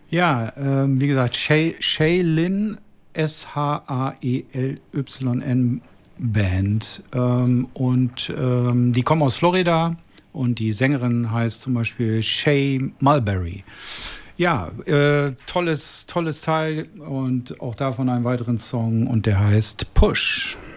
Ja, wie gesagt, Shaylyn, Shaelyn Band. Die kommen aus Florida und die Sängerin heißt zum Beispiel Shay Mulberry. Ja, tolles Teil und auch davon einen weiteren Song und der heißt Push.